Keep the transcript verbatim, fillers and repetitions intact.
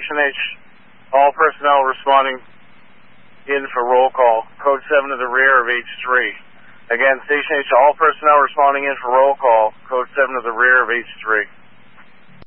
Station H, all personnel responding in for roll call. Code seven to the rear of H three. Again, Station H, all personnel responding in for roll call. Code seven to the rear of H three.